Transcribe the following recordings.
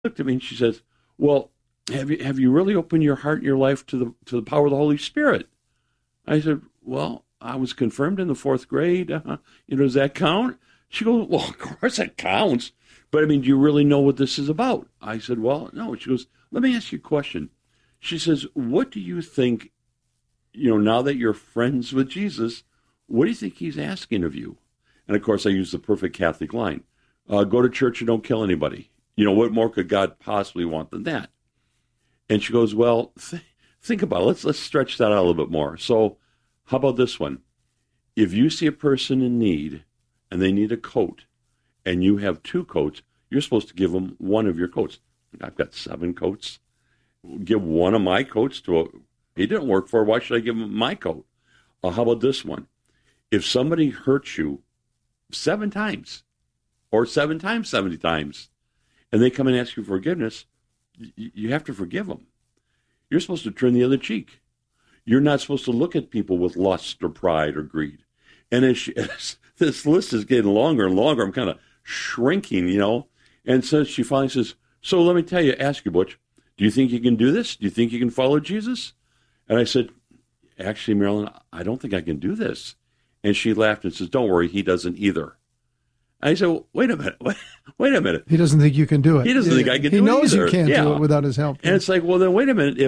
looked at me and she says, well, have you really opened your heart and your life to the power of the Holy Spirit? I said, well, I was confirmed in the 4th grade. Does that count? She goes, well, of course it counts. But, do you really know what this is about? I said, well, no. She goes, let me ask you a question. She says, what do you think, now that you're friends with Jesus, what do you think he's asking of you? And, of course, I use the perfect Catholic line. Go to church and don't kill anybody. What more could God possibly want than that? And she goes, well, think about it. Let's stretch that out a little bit more. So how about this one? If you see a person in need and they need a coat and you have 2 coats, you're supposed to give them one of your coats. I've got 7 coats. Give one of my coats he didn't work for. Why should I give him my coat? How about this one? If somebody hurts you 7 times or 7 times 70 times and they come and ask you forgiveness, you have to forgive them. You're supposed to turn the other cheek. You're not supposed to look at people with lust or pride or greed. And as this list is getting longer and longer, I'm kind of shrinking, And so she finally says, so let me ask you, Butch, do you think you can do this? Do you think you can follow Jesus? And I said, actually, Marilyn, I don't think I can do this. And she laughed and says, don't worry, he doesn't either. I said, well, wait a minute. He doesn't think you can do it. He doesn't think I can do it. He knows either. You can't do it without his help. And it's like, well, then wait a minute.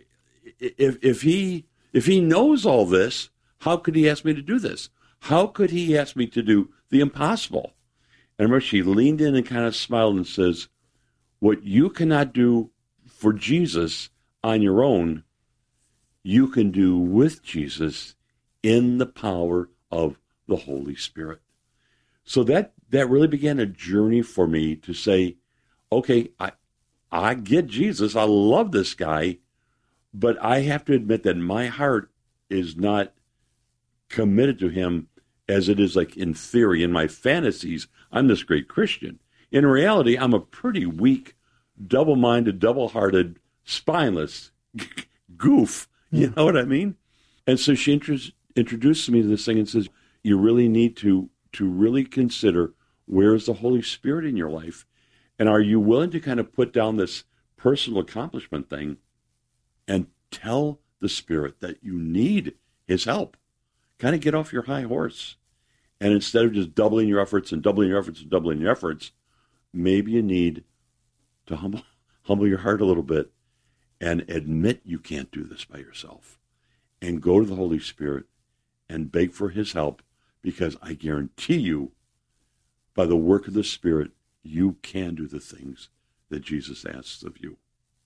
If he knows all this, how could he ask me to do this? How could he ask me to do the impossible? And I remember she leaned in and kind of smiled and says, what you cannot do for Jesus on your own, you can do with Jesus in the power of the Holy Spirit. So that really began a journey for me to say, okay, I get Jesus. I love this guy, but I have to admit that my heart is not committed to him as it is like in theory. In my fantasies, I'm this great Christian. In reality, I'm a pretty weak, double-minded, double-hearted, spineless goof. You know what I mean? And so she introduced me to this thing and says, you really need to really consider, where is the Holy Spirit in your life? And are you willing to kind of put down this personal accomplishment thing and tell the Spirit that you need his help? Kind of get off your high horse. And instead of just doubling your efforts and doubling your efforts and doubling your efforts, maybe you need to humble your heart a little bit and admit you can't do this by yourself. And go to the Holy Spirit and beg for his help, because I guarantee you, by the work of the Spirit, you can do the things that Jesus asks of you.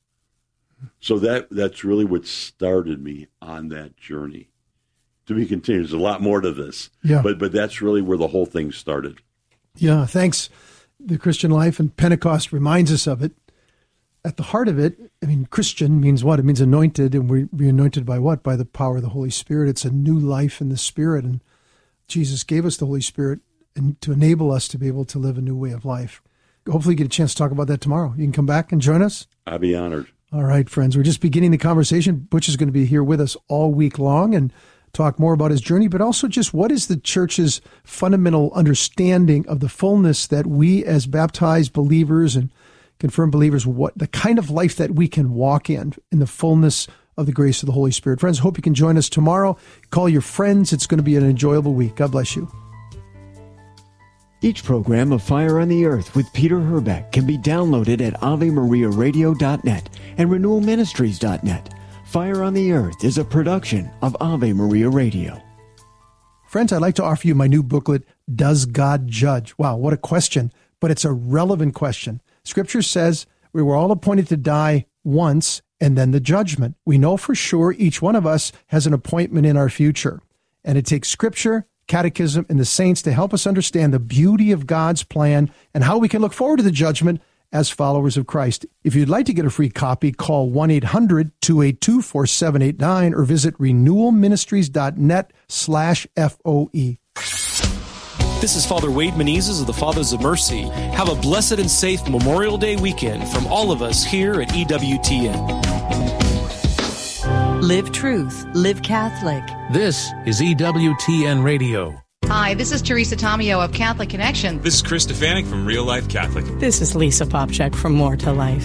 So that's really what started me on that journey. To be continued. There's a lot more to this. Yeah. But that's really where the whole thing started. Yeah, thanks. The Christian life and Pentecost reminds us of it. At the heart of it, Christian means what? It means anointed, and we're anointed by what? By the power of the Holy Spirit. It's a new life in the Spirit, and Jesus gave us the Holy Spirit and to enable us to be able to live a new way of life. Hopefully you get a chance to talk about that tomorrow. You can come back and join us. I'd be honored. All right, friends. We're just beginning the conversation. Butch is going to be here with us all week long and talk more about his journey, but also just what is the church's fundamental understanding of the fullness that we as baptized believers and confirmed believers, what the kind of life that we can walk in the fullness of the grace of the Holy Spirit. Friends, hope you can join us tomorrow. Call your friends. It's going to be an enjoyable week. God bless you. Each program of Fire on the Earth with Peter Herbeck can be downloaded at AveMariaRadio.net and RenewalMinistries.net. Fire on the Earth is a production of Ave Maria Radio. Friends, I'd like to offer you my new booklet, Does God Judge? Wow, what a question, but it's a relevant question. Scripture says we were all appointed to die once and then the judgment. We know for sure each one of us has an appointment in our future. And it takes Scripture, Catechism, and the saints to help us understand the beauty of God's plan and how we can look forward to the judgment as followers of Christ. If you'd like to get a free copy, call 1-800-282-4789 or visit renewalministries.net/FOE. This is Father Wade Menezes of the Fathers of Mercy. Have a blessed and safe Memorial Day weekend from all of us here at EWTN. Live truth, live Catholic. This is EWTN Radio. Hi, this is Teresa Tomeo of Catholic Connection. This is Chris Stefanik from Real Life Catholic. This is Lisa Popchak from More to Life.